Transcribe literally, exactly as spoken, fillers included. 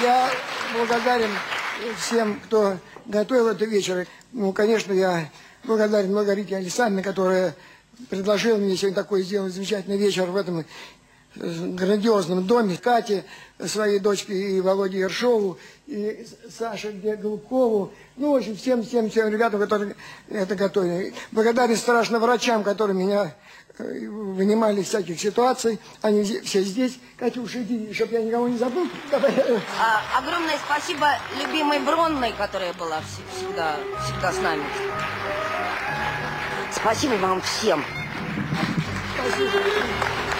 Я благодарен всем, кто готовил этот вечер. Ну, конечно, я благодарен Маргарите Александровне, которая предложила мне сегодня такой сделать замечательный вечер в этом грандиозном доме. Кате, своей дочке, и Володе Ершову, и Саше Голубкову. Ну, в общем, всем, всем, всем ребятам, которые это готовили. Благодарен страшно врачам, которые меня вынимали из всяких ситуаций. Они все здесь. Катюша, иди, чтобы я никого не забыл. А, огромное спасибо любимой Бронной, которая была всегда, всегда с нами. Спасибо вам всем. Спасибо.